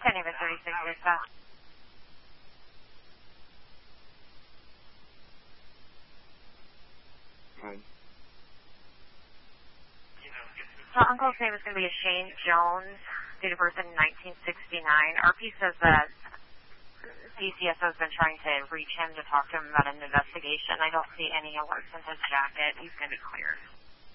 Can't even 36 years back. So Uncle's name is going to be Shane Jones, date of birth in 1969. RP says that DCSO has been trying to reach him to talk to him about an investigation. I don't see any alerts in his jacket. He's going to be cleared.